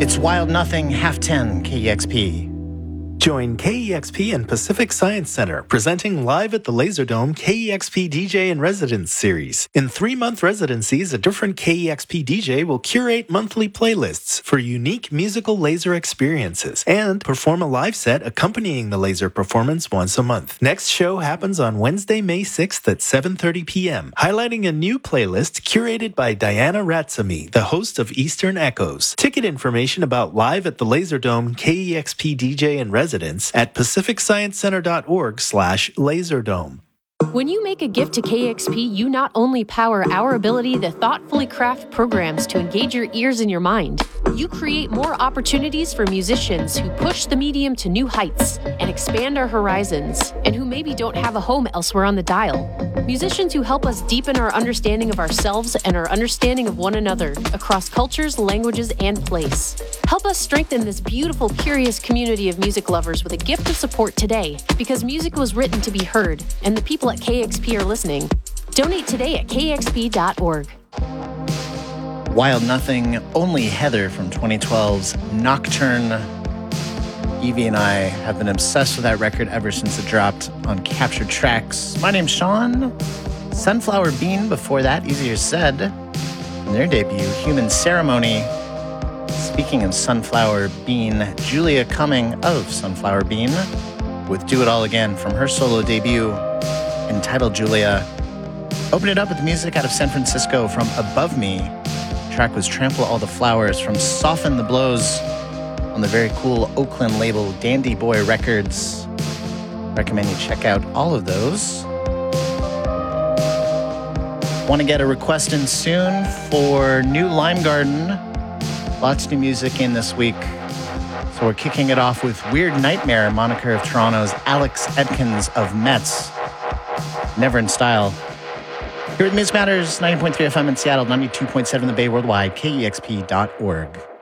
It's Wild Nothing, half 10, KEXP. Join KEXP and Pacific Science Center, presenting live at the Laserdome KEXP DJ in Residence series. In 3-month residencies, a different KEXP DJ will curate monthly playlists for unique musical laser experiences and perform a live set accompanying the laser performance once a month. Next show happens on Wednesday, May 6th at 7:30 p.m., highlighting a new playlist curated by Diana Ratsamy, the host of Eastern Echoes. Ticket information about Live at the Laserdome KEXP DJ in Residence at pacificsciencecenter.org/laserdome. When you make a gift to KEXP, you not only power our ability to thoughtfully craft programs to engage your ears and your mind, you create more opportunities for musicians who push the medium to new heights and expand our horizons, and who maybe don't have a home elsewhere on the dial. Musicians who help us deepen our understanding of ourselves and our understanding of one another across cultures, languages, and place. Help us strengthen this beautiful, curious community of music lovers with a gift of support today, because music was written to be heard, and the people at KEXP are listening. Donate today at kexp.org. Wild Nothing, Only Heather from 2012's Nocturne. Evie and I have been obsessed with that record ever since it dropped on Captured Tracks. My name's Sean. Sunflower Bean before that, Easier Said. In their debut, Human Ceremony. Speaking of Sunflower Bean, Julia Cumming of Sunflower Bean with Do It All Again from her solo debut entitled Julia. Opened it up with music out of San Francisco from Above Me. The track was Trample All the Flowers from Soften the Blows on the very cool Oakland label Dandy Boy Records. Recommend you check out all of those. Want to get a request in soon for new Lime Garden. Lots of new music in this week. So we're kicking it off with Weird Nightmare, moniker of Toronto's Alex Edkins of Metz. Never in Style. Here at Music Matters, 90.3 FM in Seattle, 92.7 in the Bay, worldwide, KEXP.org.